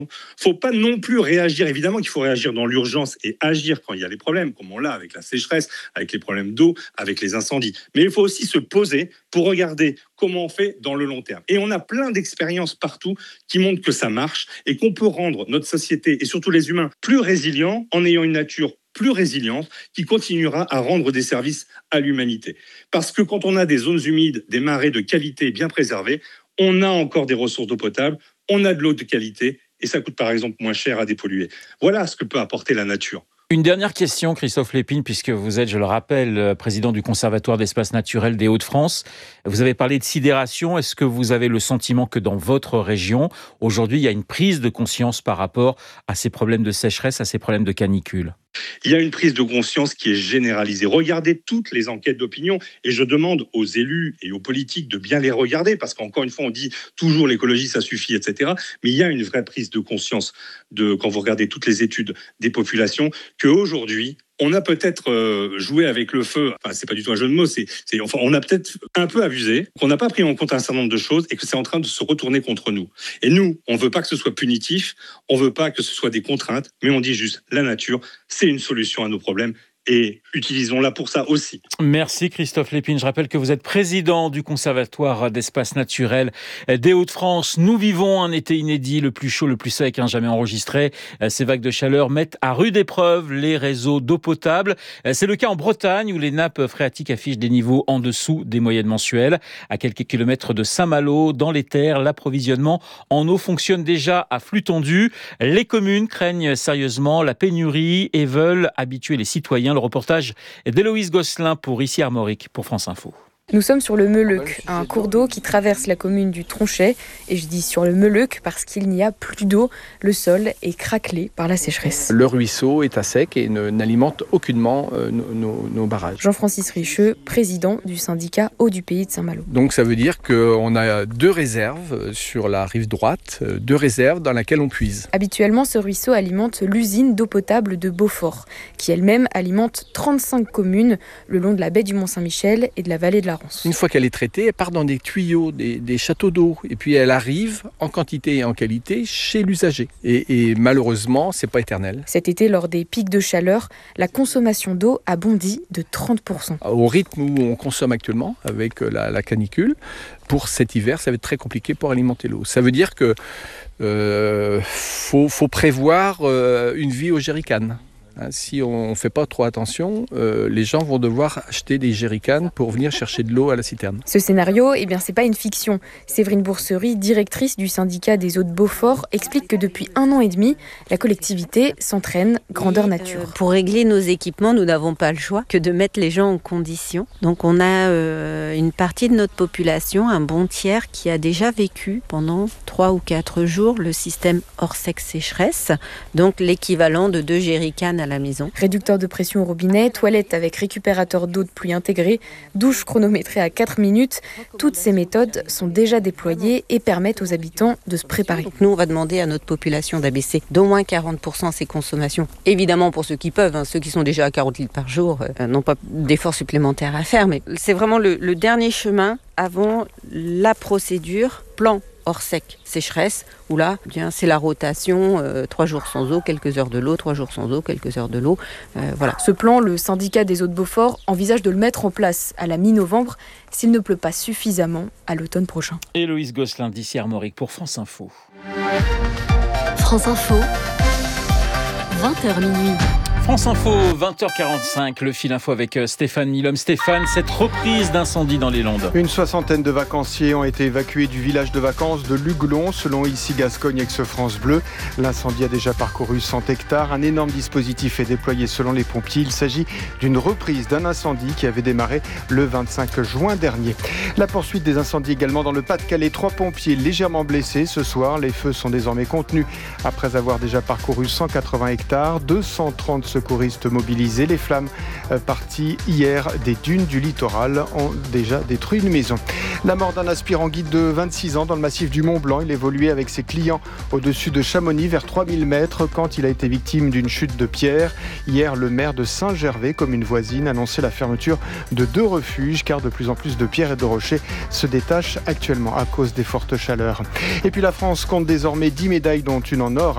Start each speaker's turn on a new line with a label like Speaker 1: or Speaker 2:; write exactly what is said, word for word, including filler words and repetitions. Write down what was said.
Speaker 1: Faut pas non plus réagir. Évidemment qu'il faut réagir dans l'urgence et agir quand il y a des problèmes, comme on l'a avec la sécheresse, avec les problèmes d'eau, avec les incendies. Mais il faut aussi se poser pour regarder comment on fait dans le long terme. Et on a plein d'expériences partout qui montrent que ça marche et qu'on peut rendre notre société et surtout les humains plus résilients en ayant une nature plus résiliente qui continuera à rendre des services à l'humanité. Parce que quand on a des zones humides, des marais de qualité bien préservés, on a encore des ressources d'eau potable, on a de l'eau de qualité et ça coûte par exemple moins cher à dépolluer. Voilà ce que peut apporter la nature.
Speaker 2: Une dernière question, Christophe Lépine, puisque vous êtes, je le rappelle, président du Conservatoire d'espaces naturels des Hauts-de-France. Vous avez parlé de sidération. Est-ce que vous avez le sentiment que dans votre région, aujourd'hui, il y a une prise de conscience par rapport à ces problèmes de sécheresse, à ces problèmes de canicule ?
Speaker 1: Il y a une prise de conscience qui est généralisée. Regardez toutes les enquêtes d'opinion et je demande aux élus et aux politiques de bien les regarder parce qu'encore une fois, on dit toujours l'écologie, ça suffit, et cetera. Mais il y a une vraie prise de conscience de, quand vous regardez toutes les études des populations qu'aujourd'hui, on a peut-être euh, joué avec le feu, enfin c'est pas du tout un jeu de mots, c'est, c'est, enfin, on a peut-être un peu abusé, qu'on n'a pas pris en compte un certain nombre de choses et que c'est en train de se retourner contre nous. Et nous, on veut pas que ce soit punitif, on veut pas que ce soit des contraintes, mais on dit juste la nature, c'est une solution à nos problèmes. Et utilisons-la pour ça aussi.
Speaker 2: Merci Christophe Lépine. Je rappelle que vous êtes président du Conservatoire d'espaces naturels des Hauts-de-France. Nous vivons un été inédit, le plus chaud, le plus sec hein, jamais enregistré. Ces vagues de chaleur mettent à rude épreuve les réseaux d'eau potable. C'est le cas en Bretagne où les nappes phréatiques affichent des niveaux en dessous des moyennes mensuelles. À quelques kilomètres de Saint-Malo, dans les terres, l'approvisionnement en eau fonctionne déjà à flux tendu. Les communes craignent sérieusement la pénurie et veulent habituer les citoyens. Le reportage d'Héloïse Gosselin pour Ici Armorique pour France Info.
Speaker 3: Nous sommes sur le Meleuc, un cours d'eau qui traverse la commune du Tronchet. Et je dis sur le Meleuc parce qu'il n'y a plus d'eau. Le sol est craquelé par la sécheresse.
Speaker 4: Le ruisseau est à sec et ne, n'alimente aucunement euh, nos, nos, nos barrages.
Speaker 3: Jean-Francis Richeux, président du syndicat Eau du Pays de Saint-Malo.
Speaker 4: Donc ça veut dire qu'on a deux réserves sur la rive droite, deux réserves dans lesquelles on puise.
Speaker 3: Habituellement, ce ruisseau alimente l'usine d'eau potable de Beaufort, qui elle-même alimente trente-cinq communes le long de la baie du Mont-Saint-Michel et de la vallée de la
Speaker 4: Une fois qu'elle est traitée, elle part dans des tuyaux, des, des châteaux d'eau. Et puis elle arrive en quantité et en qualité chez l'usager. Et, et malheureusement, c'est pas éternel.
Speaker 3: Cet été, lors des pics de chaleur, la consommation d'eau a bondi de trente pour cent.
Speaker 4: Au rythme où on consomme actuellement, avec la, la canicule, pour cet hiver, ça va être très compliqué pour alimenter l'eau. Ça veut dire que euh, faut, faut prévoir euh, une vie au jerrycan. Si on ne fait pas trop attention, euh, les gens vont devoir acheter des jerrycans pour venir chercher de l'eau à la citerne.
Speaker 3: Ce scénario, eh bien, c'est pas une fiction. Séverine Bourserie, directrice du syndicat des eaux de Beaufort, explique que depuis un an et demi, la collectivité s'entraîne grandeur nature.
Speaker 5: Euh, pour régler nos équipements, nous n'avons pas le choix que de mettre les gens en condition. Donc on a euh, une partie de notre population, un bon tiers, qui a déjà vécu pendant trois ou quatre jours le système hors sec sécheresse, donc l'équivalent de deux jerrycans à la maison.
Speaker 3: Réducteur de pression au robinet, toilette avec récupérateur d'eau de pluie intégré, douche chronométrée à quatre minutes. Toutes ces méthodes sont déjà déployées et permettent aux habitants de se préparer.
Speaker 5: Donc nous, on va demander à notre population d'abaisser d'au moins quarante pour cent ses consommations. Évidemment, pour ceux qui peuvent, hein, ceux qui sont déjà à quarante litres par jour euh, n'ont pas d'efforts supplémentaires à faire, mais c'est vraiment le, le dernier chemin avant la procédure plan hors sec, sécheresse, où là, eh bien, c'est la rotation, euh, trois jours sans eau, quelques heures de l'eau, trois jours sans eau, quelques heures de l'eau, euh, voilà.
Speaker 3: Ce plan, le syndicat des eaux de Beaufort envisage de le mettre en place à la mi-novembre s'il ne pleut pas suffisamment à l'automne prochain.
Speaker 2: Héloïse Gosselin d'Ici Armorique pour France Info.
Speaker 6: France Info, vingt heures minuit.
Speaker 2: France Info, vingt heures quarante-cinq, le fil info avec Stéphane Milhomme. Stéphane, cette reprise d'incendie dans les Landes.
Speaker 7: Une soixantaine de vacanciers ont été évacués du village de vacances de Luglon, selon Ici Gascogne ex-France Bleu. L'incendie a déjà parcouru cent hectares. Un énorme dispositif est déployé selon les pompiers. Il s'agit d'une reprise d'un incendie qui avait démarré le vingt-cinq juin dernier. La poursuite des incendies également dans le Pas-de-Calais. Trois pompiers légèrement blessés ce soir. Les feux sont désormais contenus après avoir déjà parcouru cent quatre-vingts hectares. deux cent trente secouristes mobilisés. Les flammes parties hier des dunes du littoral ont déjà détruit une maison. La mort d'un aspirant guide de vingt-six ans dans le massif du Mont-Blanc. Il évoluait avec ses clients au-dessus de Chamonix vers trois mille mètres quand il a été victime d'une chute de pierre. Hier, le maire de Saint-Gervais, commune voisine, annonçait la fermeture de deux refuges car de plus en plus de pierres et de rochers se détachent actuellement à cause des fortes chaleurs. Et puis la France compte désormais dix médailles dont une en or